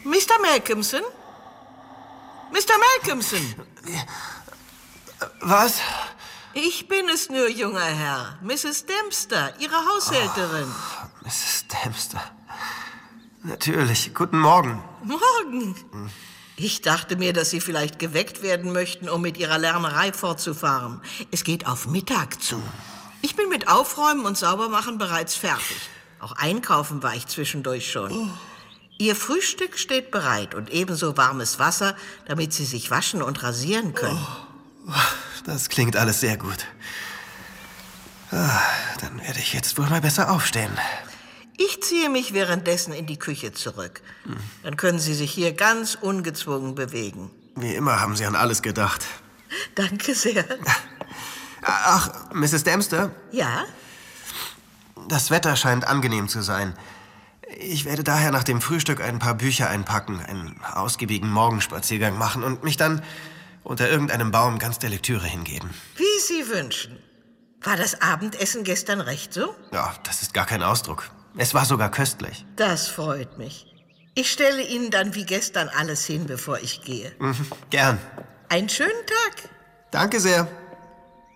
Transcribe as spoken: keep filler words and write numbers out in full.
Mister Malcolmson? Mister Malcolmson! Was? Ich bin es nur, junger Herr. Misses Dempster, Ihre Haushälterin. Oh, Misses Dempster. Natürlich. Guten Morgen. Morgen. Ich dachte mir, dass Sie vielleicht geweckt werden möchten, um mit Ihrer Lärmerei fortzufahren. Es geht auf Mittag zu. Ich bin mit Aufräumen und Saubermachen bereits fertig. Auch einkaufen war ich zwischendurch schon. Oh. Ihr Frühstück steht bereit und ebenso warmes Wasser, damit Sie sich waschen und rasieren können. Oh. Das klingt alles sehr gut. Ah, dann werde ich jetzt wohl mal besser aufstehen. Ich ziehe mich währenddessen in die Küche zurück. Hm. Dann können Sie sich hier ganz ungezwungen bewegen. Wie immer haben Sie an alles gedacht. Danke sehr. Ach, Misses Dempster? Ja? Das Wetter scheint angenehm zu sein. Ich werde daher nach dem Frühstück ein paar Bücher einpacken, einen ausgiebigen Morgenspaziergang machen und mich dann unter irgendeinem Baum ganz der Lektüre hingeben. Wie Sie wünschen. War das Abendessen gestern recht so? Ja, das ist gar kein Ausdruck. Es war sogar köstlich. Das freut mich. Ich stelle Ihnen dann wie gestern alles hin, bevor ich gehe. Mhm, gern. Einen schönen Tag. Danke sehr.